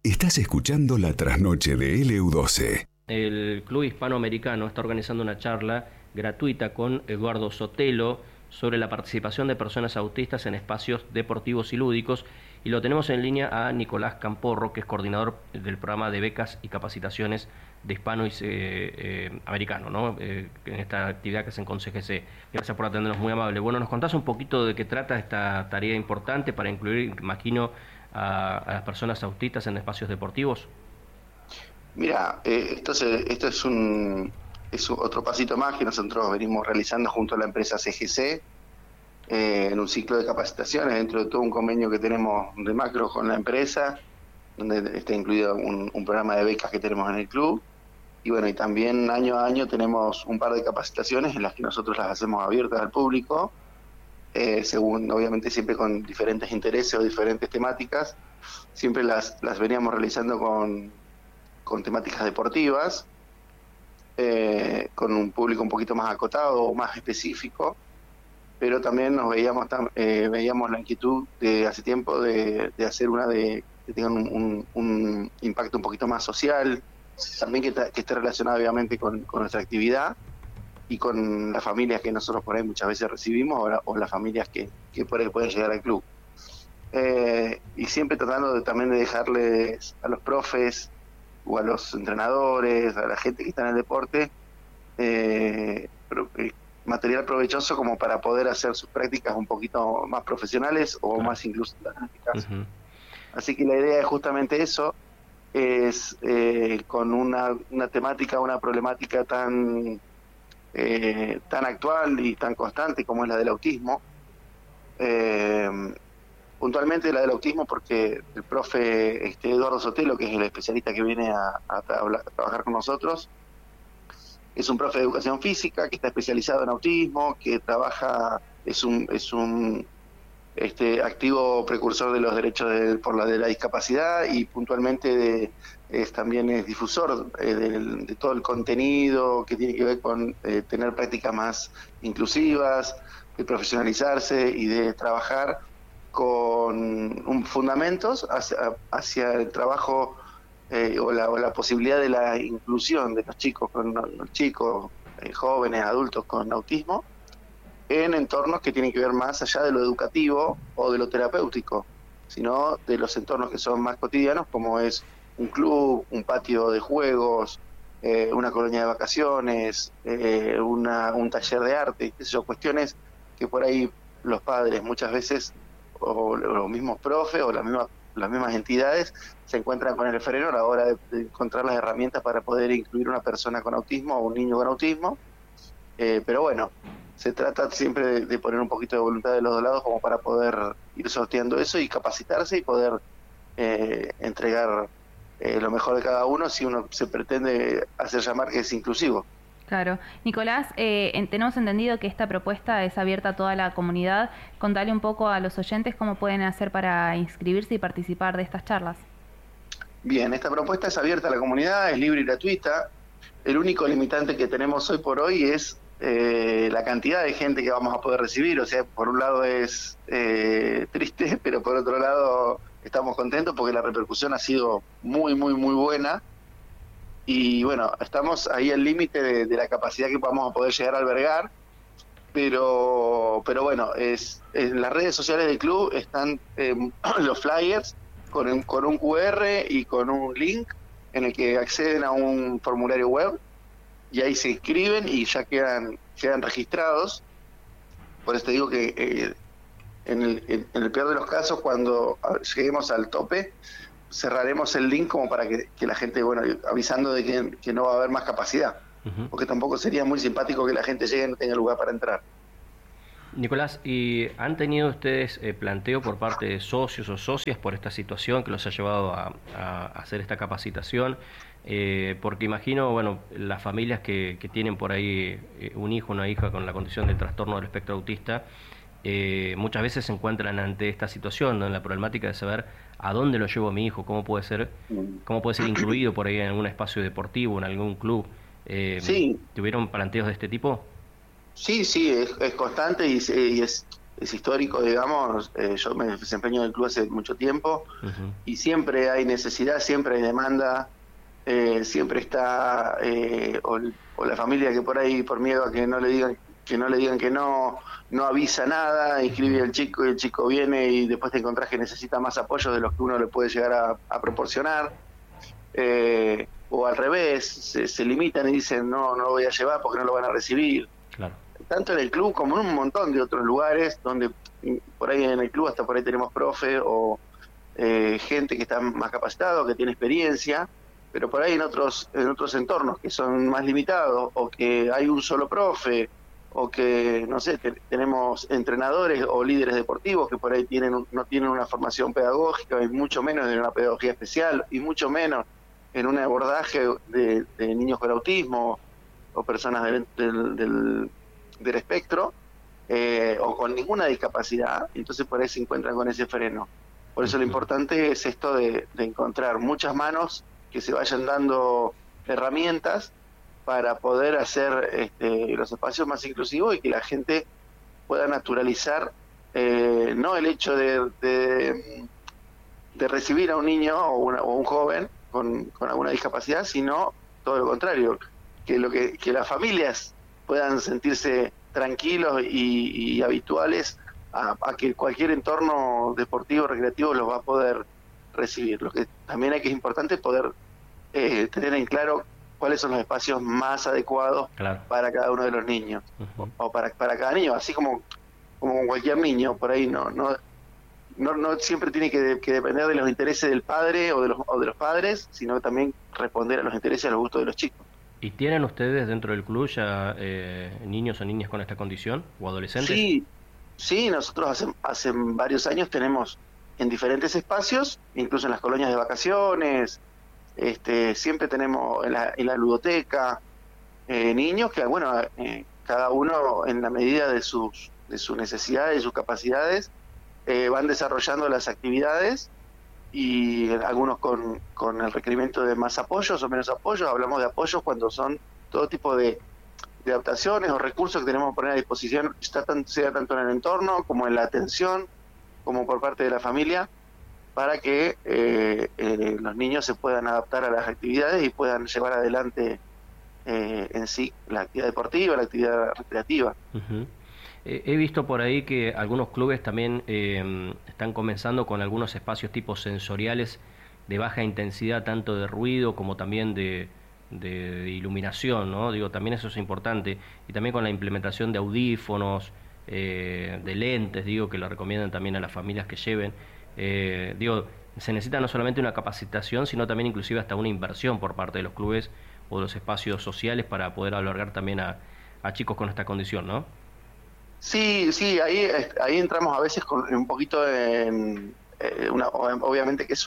Estás escuchando La Trasnoche de LU12. El Club Hispanoamericano está organizando una charla gratuita con Eduardo Sotelo sobre la participación de personas autistas en espacios deportivos y lúdicos, y lo tenemos en línea a Nicolás Camporro, que es coordinador del programa de becas y capacitaciones de hispano y americano, ¿no? En esta actividad que hacen con CGC. Gracias por atendernos, muy amable. Bueno, ¿nos contás un poquito de qué trata esta tarea importante para incluir, imagino, a las personas autistas en espacios deportivos? Mira, esto es otro pasito más que nosotros venimos realizando junto a la empresa CGC en un ciclo de capacitaciones dentro de todo un convenio que tenemos de macro con la empresa, donde está incluido un programa de becas que tenemos en el club. Y bueno, y también año a año tenemos un par de capacitaciones en las que nosotros las hacemos abiertas al público, según obviamente siempre con diferentes intereses o diferentes temáticas. Siempre las veníamos realizando con temáticas deportivas, con un público un poquito más acotado o más específico, pero también nos veíamos la inquietud de hace tiempo de hacer una que tenga un impacto un poquito más social, también que esté relacionada obviamente con nuestra actividad y con las familias que nosotros por ahí muchas veces recibimos o las familias que por ahí pueden llegar al club. Y siempre tratando también de dejarles a los profes o a los entrenadores, a la gente que está en el deporte, material provechoso como para poder hacer sus prácticas un poquito más profesionales o más inclusivas en este caso. Uh-huh. Así que la idea es justamente eso, es con una temática, una problemática tan actual y tan constante como es la del autismo. Puntualmente la del autismo porque el profe Eduardo Sotelo, que es el especialista que viene a trabajar con nosotros, es un profe de educación física que está especializado en autismo, que trabaja, es un activo precursor de los derechos de la discapacidad y puntualmente también es difusor de todo el contenido que tiene que ver con tener prácticas más inclusivas, de profesionalizarse y de trabajar con fundamentos hacia el trabajo o la posibilidad de la inclusión de los chicos, jóvenes, adultos con autismo, en entornos que tienen que ver más allá de lo educativo o de lo terapéutico, sino de los entornos que son más cotidianos, como es un club, un patio de juegos, una colonia de vacaciones, un taller de arte, cuestiones que por ahí los padres muchas veces o los mismos profes o las mismas entidades se encuentran con el freno a la hora de encontrar las herramientas para poder incluir una persona con autismo o un niño con autismo, pero bueno, se trata siempre de poner un poquito de voluntad de los dos lados como para poder ir sorteando eso y capacitarse y poder entregar lo mejor de cada uno si uno se pretende hacer llamar que es inclusivo. Claro. Nicolás, tenemos entendido que esta propuesta es abierta a toda la comunidad. Contale un poco a los oyentes cómo pueden hacer para inscribirse y participar de estas charlas. Bien, esta propuesta es abierta a la comunidad, es libre y gratuita. El único limitante que tenemos hoy por hoy es la cantidad de gente que vamos a poder recibir. O sea, por un lado es triste, pero por otro lado estamos contentos porque la repercusión ha sido muy, muy, muy buena. Y bueno, estamos ahí al límite de la capacidad que vamos a poder llegar a albergar, pero bueno, en las redes sociales del club están los flyers con un QR y con un link en el que acceden a un formulario web y ahí se inscriben y ya quedan registrados. Por eso te digo que en el peor de los casos, cuando lleguemos al tope, cerraremos el link como para que la gente, bueno, avisando de que no va a haber más capacidad, uh-huh. Porque tampoco sería muy simpático que la gente llegue y no tenga lugar para entrar. Nicolás, ¿y han tenido ustedes planteo por parte de socios o socias por esta situación que los ha llevado a hacer esta capacitación? Porque imagino, bueno, las familias que tienen por ahí un hijo o una hija con la condición de trastorno del espectro autista, muchas veces se encuentran ante esta situación, ¿no? En la problemática de saber a dónde lo llevo a mi hijo, cómo puede ser incluido por ahí en algún espacio deportivo, en algún club. Sí. ¿Tuvieron planteos de este tipo? Sí, es constante y es es histórico, digamos. Yo me desempeño en el club hace mucho tiempo y siempre hay necesidad, siempre hay demanda, siempre está o la familia que por ahí, por miedo a que no le digan que no avisa nada, inscribe al chico y el chico viene y después te encontrás que necesita más apoyo de los que uno le puede llegar a proporcionar. O al revés, se limitan y dicen no lo voy a llevar porque no lo van a recibir. Claro. Tanto en el club como en un montón de otros lugares donde por ahí en el club hasta por ahí tenemos profe o gente que está más capacitada, que tiene experiencia, pero por ahí en otros entornos que son más limitados o que hay un solo profe o que, no sé, tenemos entrenadores o líderes deportivos que por ahí no tienen una formación pedagógica y mucho menos en una pedagogía especial y mucho menos en un abordaje de niños con autismo o personas del espectro o con ninguna discapacidad, entonces por ahí se encuentran con ese freno. Por eso lo importante es esto de encontrar muchas manos que se vayan dando herramientas para poder hacer los espacios más inclusivos y que la gente pueda naturalizar no el hecho de recibir a un niño o un joven con alguna discapacidad, sino todo lo contrario, que las familias puedan sentirse tranquilos y habituales a que cualquier entorno deportivo, recreativo los va a poder recibir. Lo que también es importante poder tener en claro cuáles son los espacios más adecuados para cada uno de los niños o para cada niño, así como con cualquier niño. Por ahí no siempre tiene que depender de los intereses del padre o de los padres, sino también responder a los intereses y a los gustos de los chicos. ¿Y tienen ustedes dentro del club ya niños o niñas con esta condición o adolescentes? Sí, nosotros hace varios años tenemos en diferentes espacios, incluso en las colonias de vacaciones, siempre tenemos en la ludoteca niños que, bueno, cada uno en la medida de sus necesidades y sus capacidades van desarrollando las actividades y algunos con el requerimiento de más apoyos o menos apoyos. Hablamos de apoyos cuando son todo tipo de adaptaciones o recursos que tenemos que poner a disposición, sea tanto en el entorno como en la atención, como por parte de la familia, para que los niños se puedan adaptar a las actividades y puedan llevar adelante en sí la actividad deportiva, la actividad recreativa. He visto por ahí que algunos clubes también están comenzando con algunos espacios tipo sensoriales de baja intensidad, tanto de ruido como también de iluminación, ¿no? Digo, también eso es importante. Y también con la implementación de audífonos, de lentes, digo, que lo recomiendan también a las familias que lleven. Digo, se necesita no solamente una capacitación, sino también inclusive hasta una inversión por parte de los clubes o de los espacios sociales para poder albergar también a chicos con esta condición, ¿no? Sí, ahí entramos a veces con un poquito en obviamente que es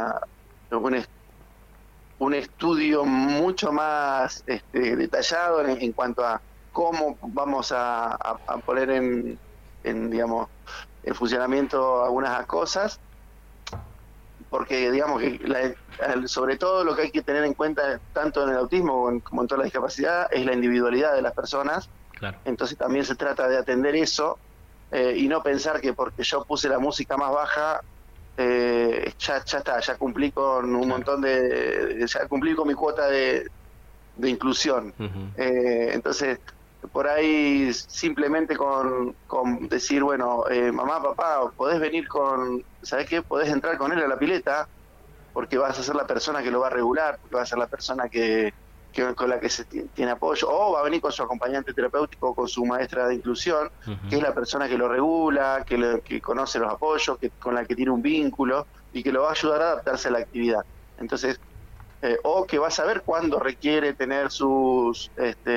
un estudio mucho más detallado en cuanto a cómo vamos a poner digamos, en funcionamiento algunas cosas, porque digamos que sobre todo lo que hay que tener en cuenta tanto en el autismo como en toda la discapacidad es la individualidad de las personas. Claro. Entonces también se trata de atender eso y no pensar que porque yo puse la música más baja ya está, ya cumplí con un montón ya cumplí con mi cuota de inclusión. Entonces por ahí simplemente con decir, bueno, mamá, papá, podés venir ¿sabés qué? Podés entrar con él a la pileta porque vas a ser la persona que lo va a regular, porque vas a ser la persona con la que se tiene apoyo, o va a venir con su acompañante terapéutico, con su maestra de inclusión, que es la persona que lo regula, que conoce los apoyos, con la que tiene un vínculo y que lo va a ayudar a adaptarse a la actividad. Entonces, o que va a saber cuándo requiere tener sus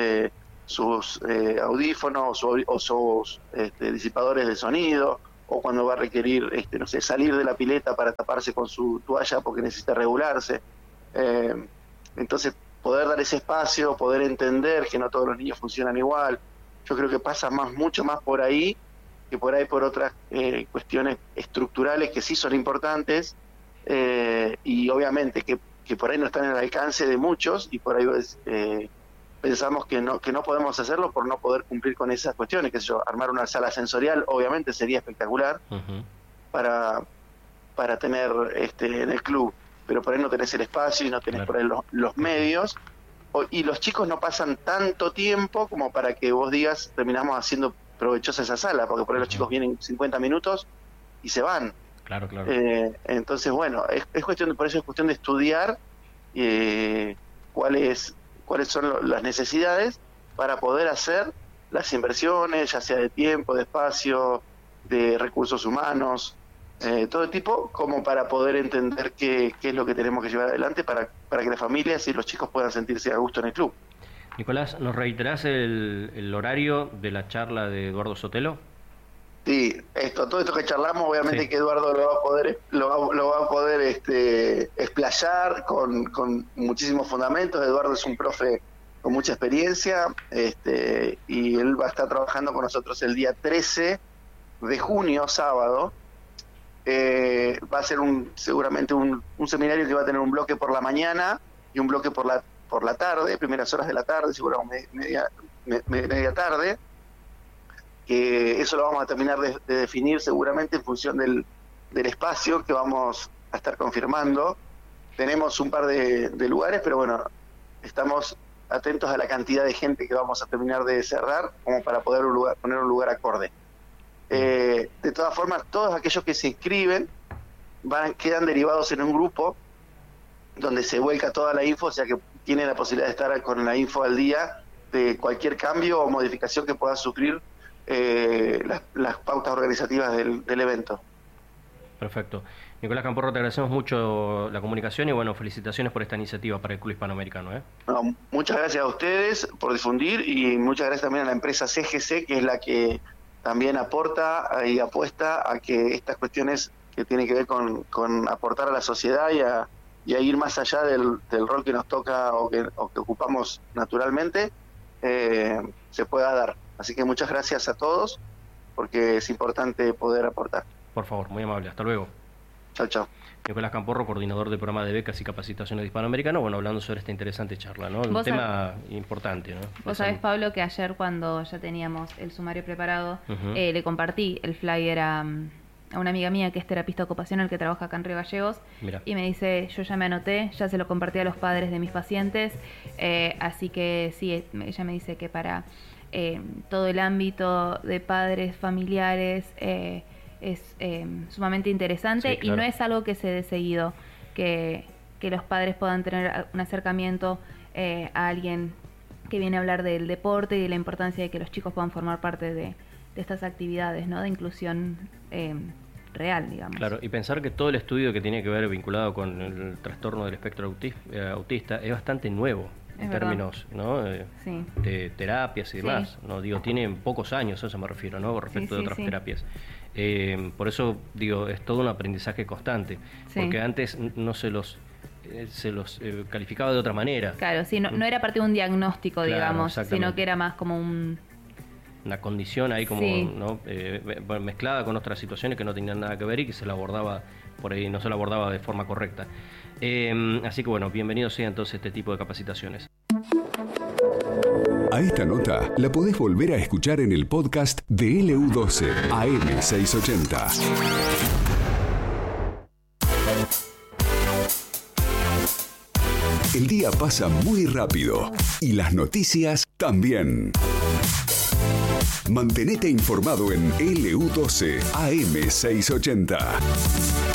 audífonos o sus disipadores de sonido, o cuando va a requerir no sé, salir de la pileta para taparse con su toalla porque necesita regularse. Entonces, poder dar ese espacio, poder entender que no todos los niños funcionan igual. Yo creo que pasa mucho más por ahí que por ahí por otras cuestiones estructurales que sí son importantes y obviamente que por ahí no están en el alcance de muchos y por ahí pensamos que no podemos hacerlo por no poder cumplir con esas cuestiones, que armar una sala sensorial obviamente sería espectacular para tener en el club, pero por ahí no tenés el espacio y no tenés por ahí los medios, y los chicos no pasan tanto tiempo como para que vos digas terminamos haciendo provechosa esa sala, porque por ahí los chicos vienen 50 minutos y se van. Claro. Entonces, bueno, es cuestión por eso es cuestión de estudiar cuáles son las necesidades para poder hacer las inversiones, ya sea de tiempo, de espacio, de recursos humanos, todo tipo, como para poder entender qué es lo que tenemos que llevar adelante para que las familias y los chicos puedan sentirse a gusto en el club. Nicolás, ¿nos reiterás el horario de la charla de Eduardo Sotelo? Sí, todo esto que charlamos, obviamente que Eduardo lo va a poder explayar con muchísimos fundamentos. Eduardo es un profe con mucha experiencia, y él va a estar trabajando con nosotros el día 13 de junio, sábado. Va a ser seguramente un seminario que va a tener un bloque por la mañana y un bloque por la tarde, primeras horas de la tarde, seguramente media tarde. Que eso lo vamos a terminar de definir seguramente en función del espacio que vamos a estar confirmando. Tenemos un par de lugares, pero bueno, estamos atentos a la cantidad de gente que vamos a terminar de cerrar como para poder poner un lugar acorde. De todas formas, todos aquellos que se inscriben quedan derivados en un grupo donde se vuelca toda la info, o sea que tienen la posibilidad de estar con la info al día de cualquier cambio o modificación que pueda sufrir las pautas organizativas del evento. Perfecto. Nicolás Camporro, te agradecemos mucho la comunicación y bueno, felicitaciones por esta iniciativa para el Club Hispanoamericano. No, muchas gracias a ustedes por difundir y muchas gracias también a la empresa CGC, que es la que también aporta y apuesta a que estas cuestiones que tienen que ver con aportar a la sociedad y a ir más allá del rol que nos toca o que ocupamos naturalmente, se pueda dar. Así que muchas gracias a todos, porque es importante poder aportar. Por favor, muy amable. Hasta luego. Chao. Nicolás Camporro, coordinador del programa de becas y capacitaciones de Hispanoamericano, bueno, hablando sobre esta interesante charla, ¿no? Un tema importante, ¿no? Vos sabés, Pablo, que ayer cuando ya teníamos el sumario preparado, le compartí el flyer a una amiga mía que es terapista ocupacional que trabaja acá en Río Gallegos. Mirá. Y me dice, yo ya me anoté, ya se lo compartí a los padres de mis pacientes, así que sí, ella me dice que para todo el ámbito de padres, familiares, es sumamente interesante, sí, claro. Y no es algo que se dé seguido, que los padres puedan tener un acercamiento a alguien que viene a hablar del deporte y de la importancia de que los chicos puedan formar parte de estas actividades, ¿no? De inclusión real, digamos. Claro, y pensar que todo el estudio que tiene que ver vinculado con el trastorno del espectro autista es bastante nuevo. En términos, ¿no? Sí. De terapias y demás, sí. ¿no? Digo, tiene pocos años, a eso me refiero, ¿no? Respecto de otras terapias. Por eso, digo, es todo un aprendizaje constante, porque antes no se los calificaba de otra manera. Claro, sí, no era parte de un diagnóstico, claro, digamos, sino que era más como una condición ahí como, ¿no? Mezclada con otras situaciones que no tenían nada que ver y que se la abordaba por ahí, no se la abordaba de forma correcta. Así que bueno, bienvenido sea entonces este tipo de capacitaciones. A esta nota la podés volver a escuchar en el podcast de LU12 AM680. El día pasa muy rápido y las noticias también. Mantenete informado en LU12 AM680.